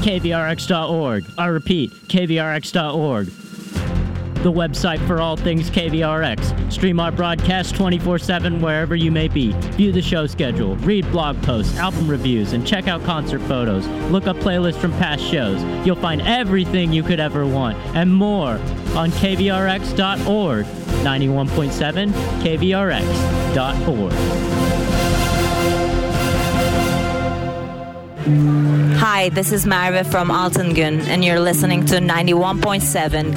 KVRX.org. I repeat, KVRX.org. The website for all things KVRX. Stream our broadcast 24/7 wherever you may be. View the show schedule, read blog posts, album reviews, and check out concert photos. Look up playlists from past shows. You'll find everything you could ever want and more on KVRX.org. 91.7 KVRX.org. Hi, this is Marve from Altengun, and you're listening to 91.7